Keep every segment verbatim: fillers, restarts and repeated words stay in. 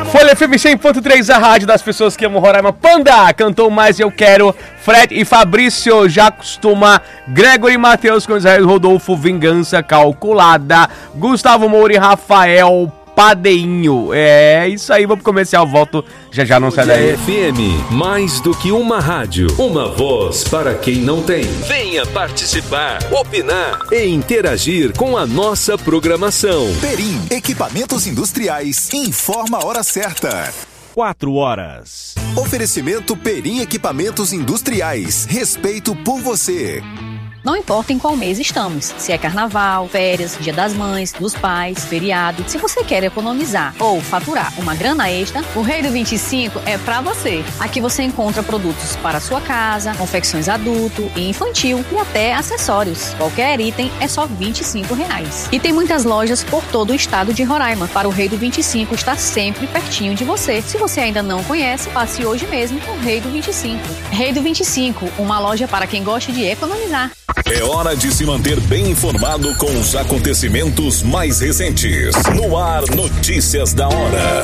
Folha F M cem ponto três, a rádio das pessoas que amam Roraima. Panda cantou Mais Eu Quero. Fred e Fabrício já costuma. Gregory Matheus com Israel Rodolfo, Vingança Calculada. Gustavo Moura e Rafael Padeinho. É isso aí, vamos pro comercial, volto já já, não sai daí. F M, mais do que uma rádio, uma voz para quem não tem. Venha participar, opinar e interagir com a nossa programação. Perim, equipamentos industriais, informa a hora certa. Quatro horas. Oferecimento Perim Equipamentos Industriais. Respeito por você. Não importa em qual mês estamos, se é carnaval, férias, dia das mães, dos pais, feriado. Se você quer economizar ou faturar uma grana extra, o Rei do vinte e cinco é pra você. Aqui você encontra produtos para sua casa, confecções adulto e infantil e até acessórios. Qualquer item é só vinte e cinco reais. E tem muitas lojas por todo o estado de Roraima. Para o Rei do vinte e cinco estar sempre pertinho de você. Se você ainda não conhece, passe hoje mesmo no Rei do vinte e cinco. Rei do vinte e cinco, uma loja para quem gosta de economizar. É hora de se manter bem informado com os acontecimentos mais recentes. No ar, notícias da hora.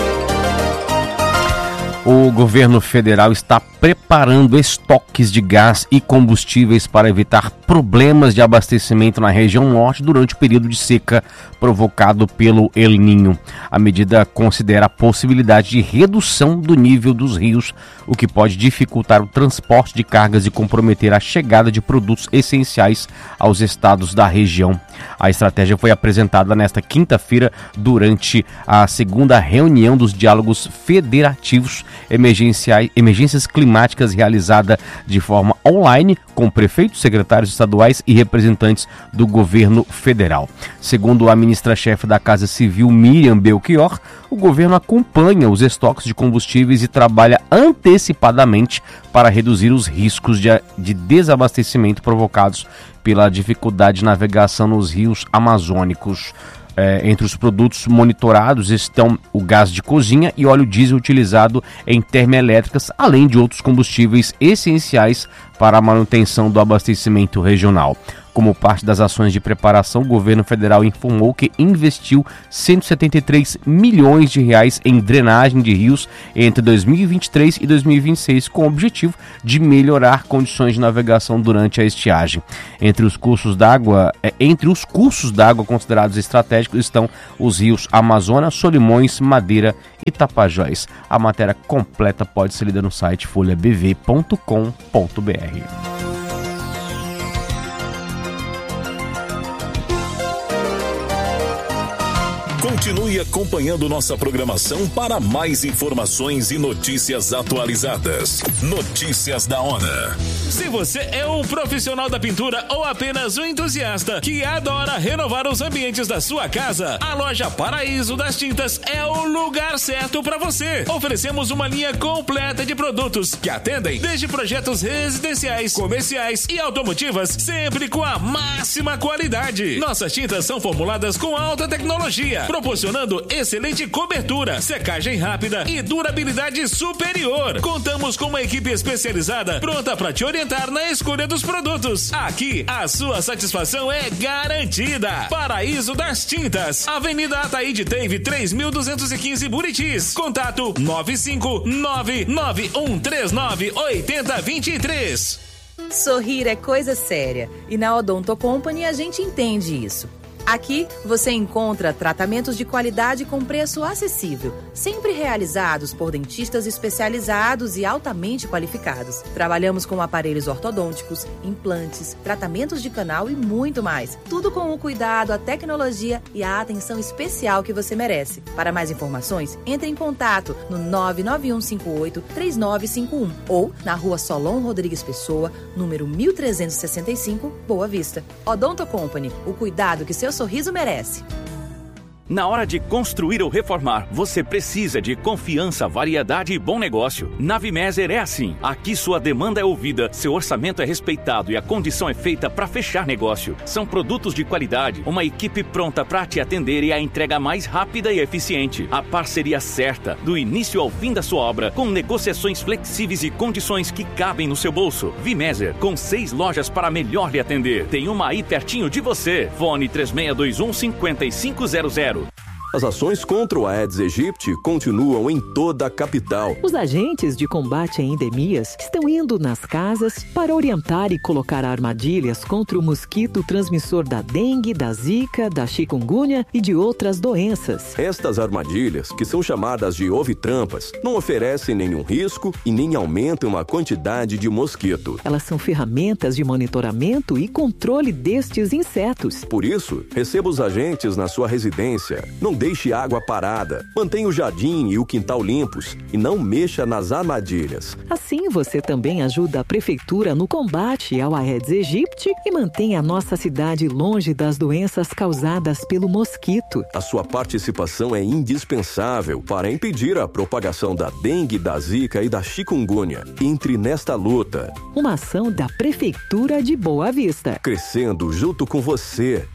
O governo federal está preparando estoques de gás e combustíveis para evitar problemas de abastecimento na região norte durante o período de seca provocado pelo El Niño. A medida considera a possibilidade de redução do nível dos rios, o que pode dificultar o transporte de cargas e comprometer a chegada de produtos essenciais aos estados da região. A estratégia foi apresentada nesta quinta-feira durante a segunda reunião dos diálogos federativos emergenciais, emergências climáticas realizada de forma online com prefeitos, secretários estaduais e representantes do governo federal. Segundo a ministra-chefe da Casa Civil, Miriam Belchior, o governo acompanha os estoques de combustíveis e trabalha antecipadamente para reduzir os riscos de, de desabastecimento provocados pela dificuldade de navegação nos rios amazônicos. É, entre os produtos monitorados estão o gás de cozinha e óleo diesel utilizado em termoelétricas, além de outros combustíveis essenciais para a manutenção do abastecimento regional. Como parte das ações de preparação, o governo federal informou que investiu cento e setenta e três milhões de reais em drenagem de rios entre dois mil e vinte e três e dois mil e vinte e seis, com o objetivo de melhorar condições de navegação durante a estiagem. Entre os cursos d'água, entre os cursos d'água considerados estratégicos estão os rios Amazonas, Solimões, Madeira e Tapajós. A matéria completa pode ser lida no site folha b v ponto com ponto b r. Continue acompanhando nossa programação para mais informações e notícias atualizadas. Notícias da hora. Se você é um profissional da pintura ou apenas um entusiasta que adora renovar os ambientes da sua casa, a loja Paraíso das Tintas é o lugar certo para você. Oferecemos uma linha completa de produtos que atendem desde projetos residenciais, comerciais e automotivas, sempre com a máxima qualidade. Nossas tintas são formuladas com alta tecnologia, proporcionando excelente cobertura, secagem rápida e durabilidade superior. Contamos com uma equipe especializada pronta para te orientar na escolha dos produtos. Aqui, a sua satisfação é garantida. Paraíso das Tintas, Avenida Ataíde Teve, três mil duzentos e quinze, Buritis. Contato nove cinco nove nove um três nove oito zero dois três. Sorrir é coisa séria e na Odonto Company a gente entende isso. Aqui você encontra tratamentos de qualidade com preço acessível, sempre realizados por dentistas especializados e altamente qualificados. Trabalhamos com aparelhos ortodônticos, implantes, tratamentos de canal e muito mais. Tudo com o cuidado, a tecnologia e a atenção especial que você merece. Para mais informações, entre em contato no nove nove um cinco oito três nove cinco um ou na Rua Solon Rodrigues Pessoa, número mil trezentos e sessenta e cinco, Boa Vista. Odonto Company, o cuidado que seu sorriso merece. Na hora de construir ou reformar, você precisa de confiança, variedade e bom negócio. Na Vimeser é assim. Aqui sua demanda é ouvida, seu orçamento é respeitado e a condição é feita para fechar negócio. São produtos de qualidade, uma equipe pronta para te atender e a entrega mais rápida e eficiente. A parceria certa, do início ao fim da sua obra, com negociações flexíveis e condições que cabem no seu bolso. Vimeser, com seis lojas para melhor lhe atender. Tem uma aí pertinho de você. Fone três seis dois um cinco cinco zero zero. As ações contra o Aedes aegypti continuam em toda a capital. Os agentes de combate a endemias estão indo nas casas para orientar e colocar armadilhas contra o mosquito transmissor da dengue, da zika, da chikungunya e de outras doenças. Estas armadilhas, que são chamadas de ovitrampas, não oferecem nenhum risco e nem aumentam a quantidade de mosquito. Elas são ferramentas de monitoramento e controle destes insetos. Por isso, receba os agentes na sua residência. Não deixe água parada. Mantenha o jardim e o quintal limpos e não mexa nas armadilhas. Assim, você também ajuda a prefeitura no combate ao Aedes aegypti e mantém a nossa cidade longe das doenças causadas pelo mosquito. A sua participação é indispensável para impedir a propagação da dengue, da zika e da chikungunya. Entre nesta luta. Uma ação da Prefeitura de Boa Vista. Crescendo junto com você.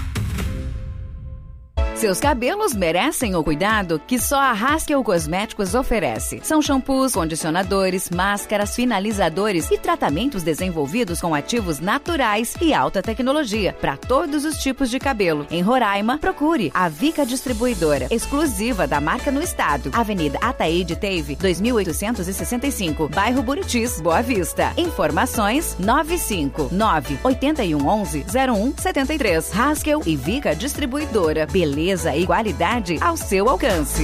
Seus cabelos merecem o cuidado que só a Haskell Cosméticos oferece. São shampoos, condicionadores, máscaras, finalizadores e tratamentos desenvolvidos com ativos naturais e alta tecnologia para todos os tipos de cabelo. Em Roraima, procure a Vica Distribuidora, exclusiva da marca no estado. Avenida Ataíde Teve, dois mil oitocentos e sessenta e cinco, bairro Buritis, Boa Vista. Informações nove cinco nove, oito um um, zero um sete três. Haskell e Vica Distribuidora. Beleza e qualidade ao seu alcance.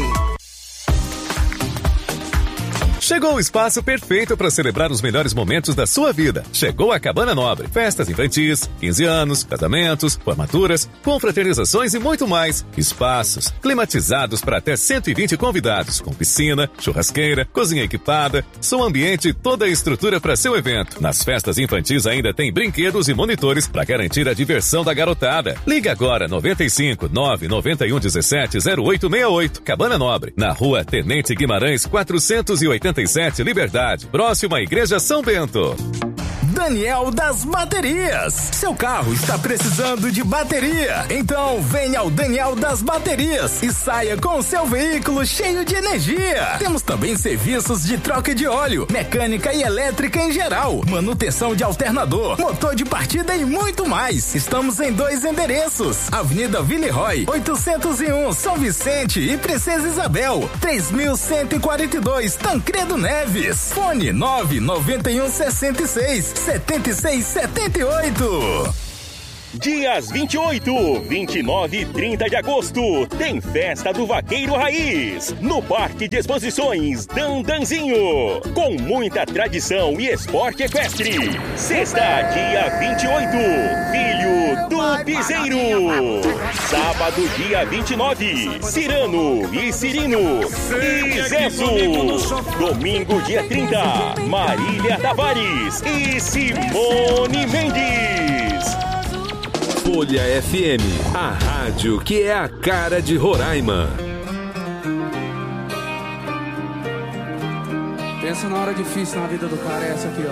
Chegou o espaço perfeito para celebrar os melhores momentos da sua vida. Chegou a Cabana Nobre. Festas infantis, quinze anos, casamentos, formaturas, confraternizações e muito mais. Espaços climatizados para até cento e vinte convidados, com piscina, churrasqueira, cozinha equipada, som ambiente e toda a estrutura para seu evento. Nas festas infantis ainda tem brinquedos e monitores para garantir a diversão da garotada. Liga agora noventa e cinco, nove nove um, dezessete, zero oito seis oito. Cabana Nobre, na rua Tenente Guimarães, quatrocentos e oitenta e sete, Liberdade, próximo à Igreja São Bento. Daniel das Baterias. Seu carro está precisando de bateria? Então venha ao Daniel das Baterias e saia com o seu veículo cheio de energia. Temos também serviços de troca de óleo, mecânica e elétrica em geral, manutenção de alternador, motor de partida e muito mais. Estamos em dois endereços: Avenida Villeroy, oitocentos e um, São Vicente e Princesa Isabel, três mil cento e quarenta e dois, Tancredo Neves. Fone nove nove um, sessenta e seis, setenta e seis, setenta e oito. Dias vinte e oito, vinte e nove e trinta de agosto, tem Festa do Vaqueiro Raiz, no Parque de Exposições Dandanzinho, com muita tradição e esporte equestre. Sexta, dia vinte e oito, Filho do Piseiro. Sábado, dia vinte e nove, Cirano e Cirino e Zezo. Domingo, dia trinta, Marília Tavares e Simone Mendes. Folha F M, a rádio que é a cara de Roraima. Pensa na hora difícil na vida do cara, é essa aqui, ó.